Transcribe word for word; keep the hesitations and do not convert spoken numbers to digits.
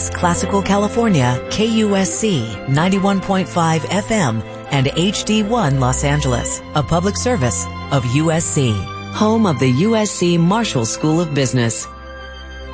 Classical California, K U S C ninety-one point five F M and H D one Los Angeles, a public service of U S C, home of the U S C Marshall School of Business.